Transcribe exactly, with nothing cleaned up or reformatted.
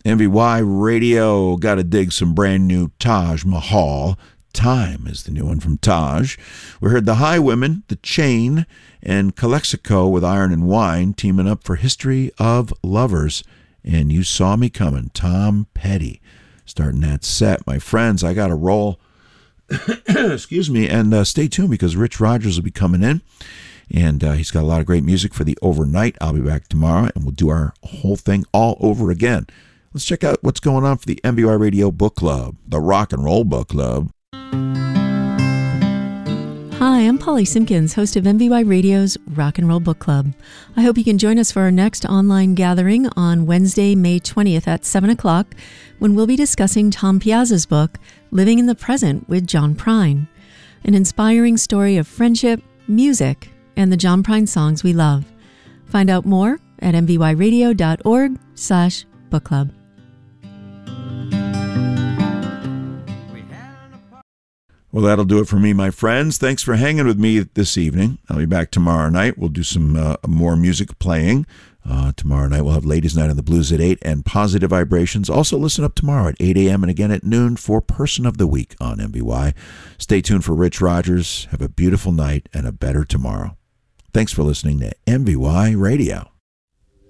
M V Y Radio. Got to dig some brand new Taj Mahal. Time is the new one from Taj. We heard the Highwomen, The Chain, and Calexico with Iron and Wine teaming up for History of Lovers. And You Saw Me Coming, Tom Petty. Starting that set. My friends, I got to roll. Excuse me. And uh, stay tuned because Rich Rogers will be coming in. And uh, he's got a lot of great music for the overnight. I'll be back tomorrow, and we'll do our whole thing all over again. Let's check out what's going on for the M V Y Radio Book Club, the Rock and Roll Book Club. Hi, I'm Polly Simpkins, host of M V Y Radio's Rock and Roll Book Club. I hope you can join us for our next online gathering on Wednesday, May twentieth at seven o'clock, when we'll be discussing Tom Piazza's book, Living in the Present with John Prine, an inspiring story of friendship, music, and the John Prine songs we love. Find out more at mvyradio.org slash book club. Well, that'll do it for me, my friends. Thanks for hanging with me this evening. I'll be back tomorrow night. We'll do some uh, more music playing. Uh, tomorrow night we'll have Ladies' Night on the Blues at eight and Positive Vibrations. Also listen up tomorrow at eight a.m. and again at noon for Person of the Week on M V Y. Stay tuned for Rich Rogers. Have a beautiful night and a better tomorrow. Thanks for listening to M V Y Radio.